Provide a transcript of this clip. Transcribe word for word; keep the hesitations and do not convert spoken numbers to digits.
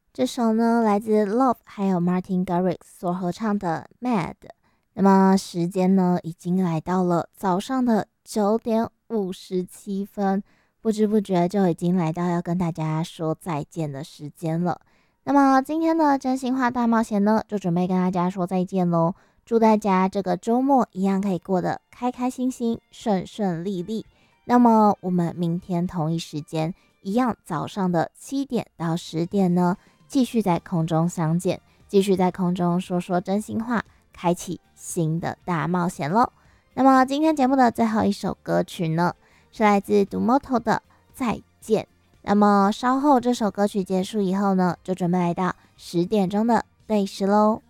这首呢来自 Love 还有 Martin Garrix 所合唱的 Mad。那么时间呢已经来到了早上的九点五十七分，不知不觉就已经来到要跟大家说再见的时间了。那么今天的真心话大冒险呢，就准备跟大家说再见喽。祝大家这个周末一样可以过得开开心心、顺顺利利。那么我们明天同一时间，一样早上的七点到十点呢，继续在空中相见，继续在空中说说真心话，开启新的大冒险喽。那么今天节目的最后一首歌曲呢，是来自 Dumoto 的再见。那么稍后这首歌曲结束以后呢，就准备来到十点钟的对时喽。